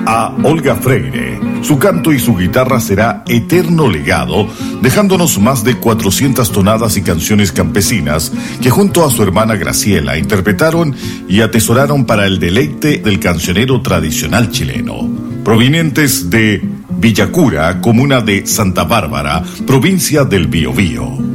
a Olga Freire. Su canto y su guitarra será eterno legado, dejándonos más de 400 tonadas y canciones campesinas que junto a su hermana Graciela interpretaron y atesoraron para el deleite del cancionero tradicional chileno. Provenientes de Villacura, comuna de Santa Bárbara, provincia del Biobío.